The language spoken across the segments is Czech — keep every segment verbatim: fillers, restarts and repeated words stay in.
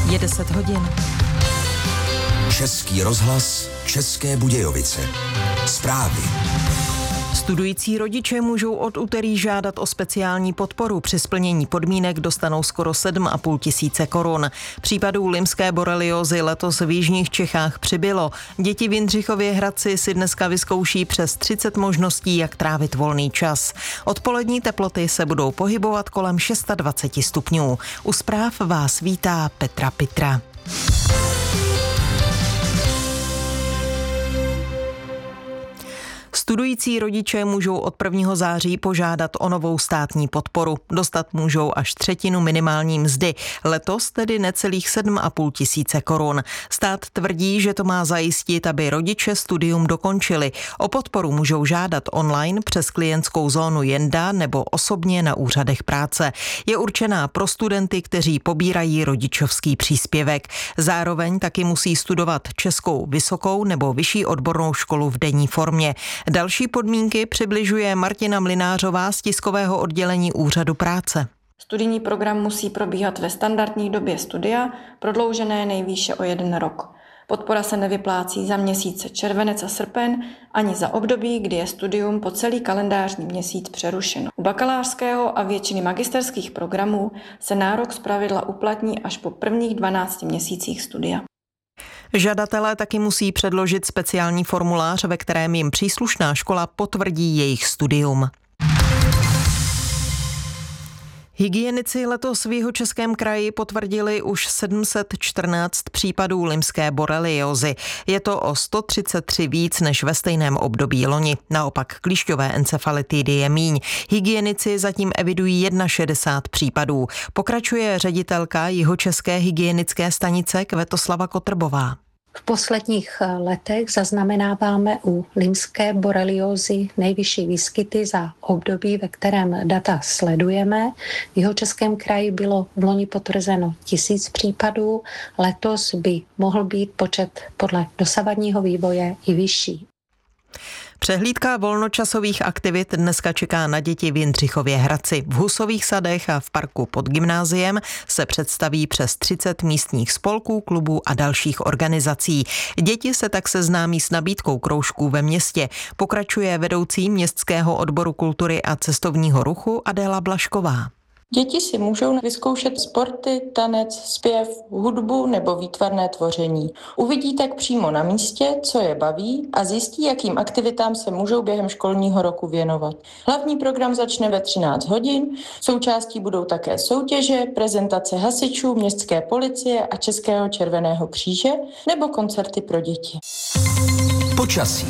Je deset hodin. Český rozhlas, České Budějovice. Zprávy. Studující rodiče můžou od úterý žádat o speciální podporu. Při splnění podmínek dostanou skoro sedm a půl tisíce korun. Případů limské boreliózy letos v jižních Čechách přibylo. Děti v Jindřichově Hradci si dneska vyzkouší přes třicet možností, jak trávit volný čas. Odpolední teploty se budou pohybovat kolem dvacet šest stupňů. U zpráv vás vítá Petra Pitra. Studující rodiče můžou od prvního září požádat o novou státní podporu. Dostat můžou až třetinu minimální mzdy. Letos tedy necelých sedm a půl tisíce korun. Stát tvrdí, že to má zajistit, aby rodiče studium dokončili. O podporu můžou žádat online přes klientskou zónu Jenda nebo osobně na úřadech práce. Je určená pro studenty, kteří pobírají rodičovský příspěvek. Zároveň taky musí studovat českou vysokou nebo vyšší odbornou školu v denní formě. Další podmínky přibližuje Martina Mlynářová z tiskového oddělení Úřadu práce. Studijní program musí probíhat ve standardní době studia, prodloužené nejvýše o jeden rok. Podpora se nevyplácí za měsíce červenec a srpen ani za období, kdy je studium po celý kalendářní měsíc přerušeno. U bakalářského a většiny magisterských programů se nárok zpravidla uplatní až po prvních dvanácti měsících studia. Žadatelé taky musí předložit speciální formulář, ve kterém jim příslušná škola potvrdí jejich studium. Hygienici letos v Jihočeském kraji potvrdili už sedm set čtrnáct případů limské boreliózy. Je to o sto třicet tři víc než ve stejném období loni. Naopak klíšťové encefalitidy je míň. Hygienici zatím evidují šedesát jedna případů. Pokračuje ředitelka Jihočeské hygienické stanice Květoslava Kotrbová. V posledních letech zaznamenáváme u limské boreliózy nejvyšší výskyty za období, ve kterém data sledujeme. V Jihočeském kraji bylo v loni potvrzeno tisíc případů, letos by mohl být počet podle dosavadního vývoje i vyšší. Přehlídka volnočasových aktivit dneska čeká na děti v Jindřichově Hradci. V Husových sadech a v parku pod gymnáziem se představí přes třicet místních spolků, klubů a dalších organizací. Děti se tak seznámí s nabídkou kroužků ve městě. Pokračuje vedoucí městského odboru kultury a cestovního ruchu Adéla Blašková. Děti si můžou vyzkoušet sporty, tanec, zpěv, hudbu nebo výtvarné tvoření. Uvidí tak přímo na místě, co je baví a zjistí, jakým aktivitám se můžou během školního roku věnovat. Hlavní program začne ve třináct hodin, součástí budou také soutěže, prezentace hasičů, městské policie a Českého červeného kříže nebo koncerty pro děti. Počasí.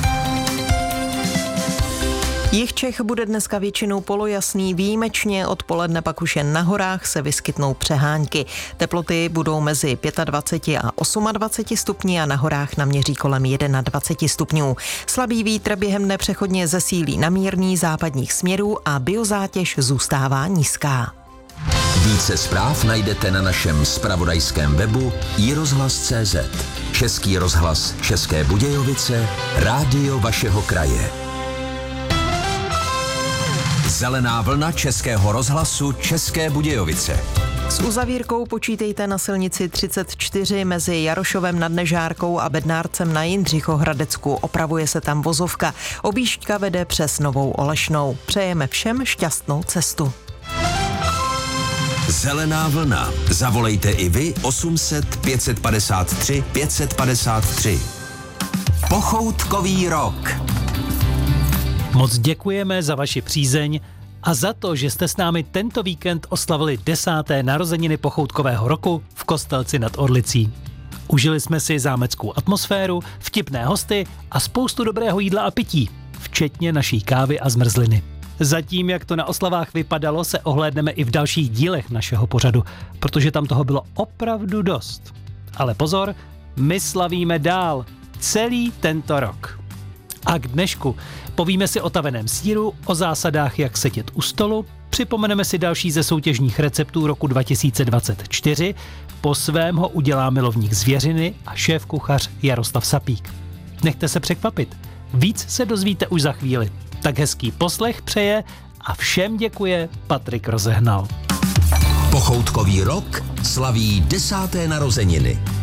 Jih Čech bude dneska většinou polojasný, výjimečně odpoledne pak už jen na horách se vyskytnou přehánky. Teploty budou mezi dvacet pět a dvacet osm stupni a na horách naměří kolem dvacet jedna stupňů. Slabý vítr během dne přechodně zesílí na mírný západních směrů a biozátěž zůstává nízká. Více zpráv najdete na našem zpravodajském webu i rozhlas tečka cé zet. Český rozhlas České Budějovice, rádio vašeho kraje. Zelená vlna Českého rozhlasu České Budějovice. S uzavírkou počítejte na silnici třicet čtyři mezi Jarošovem nad Nežárkou a Bednárcem na Jindřichohradecku. Opravuje se tam vozovka. Objížďka vede přes Novou Olešnou. Přejeme všem šťastnou cestu. Zelená vlna. Zavolejte i vy osm set pět set padesát tři pět set padesát tři. Pochoutkový rok. Moc děkujeme za vaši přízeň a za to, že jste s námi tento víkend oslavili desáté narozeniny pochoutkového roku v Kostelci nad Orlicí. Užili jsme si zámeckou atmosféru, vtipné hosty a spoustu dobrého jídla a pití, včetně naší kávy a zmrzliny. Zatím, jak to na oslavách vypadalo, se ohlédneme i v dalších dílech našeho pořadu, protože tam toho bylo opravdu dost. Ale pozor, my slavíme dál celý tento rok. A k dnešku povíme si o taveném sýru, o zásadách, jak sedět u stolu, připomeneme si další ze soutěžních receptů roku dva tisíce dvacet čtyři, po svém ho udělá milovník zvěřiny a šéfkuchař Jaroslav Sapík. Nechte se překvapit, víc se dozvíte už za chvíli. Tak hezký poslech přeje a všem děkuje Patrik Rozehnal. Pochoutkový rok slaví desáté narozeniny.